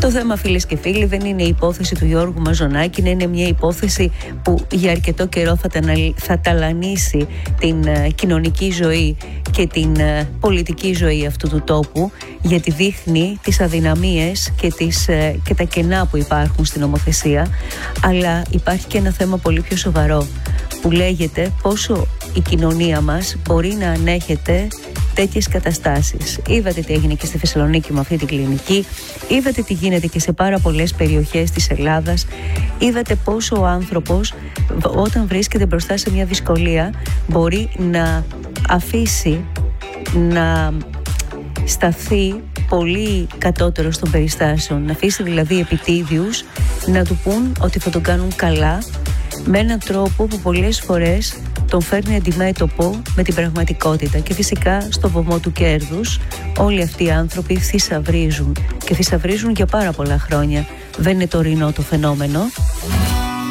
Το θέμα, φίλες και φίλοι, δεν είναι η υπόθεση του Γιώργου Μαζονάκη, είναι μια υπόθεση που για αρκετό καιρό θα ταλανίσει την κοινωνική ζωή και την πολιτική ζωή αυτού του τόπου, γιατί δείχνει τις αδυναμίες και τα κενά που υπάρχουν στην νομοθεσία. Αλλά υπάρχει και ένα θέμα πολύ πιο σοβαρό, που λέγεται πόσο η κοινωνία μας μπορεί να ανέχεται τέτοιες καταστάσεις. Είδατε τι έγινε και στη Θεσσαλονίκη με αυτή την κλινική, είδατε τι γίνεται και σε πάρα πολλές περιοχές της Ελλάδας, είδατε πόσο ο άνθρωπος όταν βρίσκεται μπροστά σε μια δυσκολία μπορεί να αφήσει να σταθεί πολύ κατώτερο των περιστάσεων, να αφήσει δηλαδή επιτίδιους να του πούν ότι θα τον κάνουν καλά, με έναν τρόπο που πολλές φορές τον φέρνει αντιμέτωπο με την πραγματικότητα. Και φυσικά στο βωμό του κέρδους όλοι αυτοί οι άνθρωποι θησαυρίζουν, και θησαυρίζουν για πάρα πολλά χρόνια. Δεν είναι τωρινό το φαινόμενο.